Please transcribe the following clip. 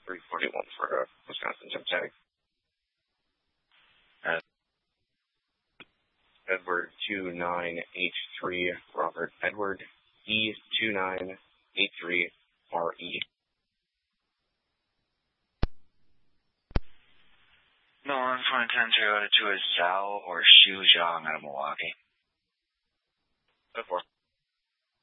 341 for Wisconsin jump tag. Edward 2983, Robert Edward E2983RE. Nolan 2010 to is Zhao or Xu Zhang out of Milwaukee. 4.